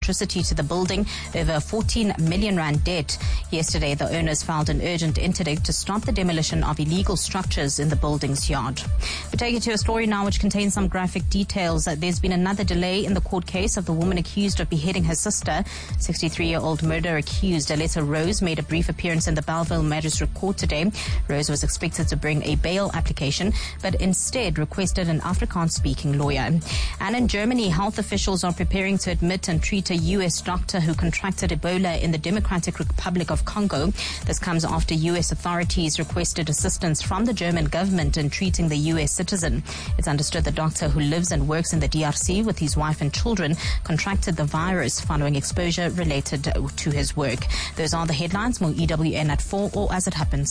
electricity to the building over a 14 million rand debt. Yesterday, the owners filed an urgent interdict to stop the demolition of illegal structures in the building's yard. We take you to a story now which contains some graphic details. There's been another delay in the court case of the woman accused of beheading her sister. 63-year-old murder accused Aletta Rose made a brief appearance in the Bellville Magistrate Court today. Rose was expected to bring a bail application, but instead requested an Afrikaans-speaking lawyer. And in Germany, health officials are preparing to admit and treat a U.S. doctor who contracted Ebola in the Democratic Republic of Congo. This comes after U.S. authorities requested assistance from the German government in treating the U.S. citizen. It's understood the doctor, who lives and works in the DRC with his wife and children, contracted the virus following exposure related to his work. Those are the headlines. More EWN at 4 or as it happens.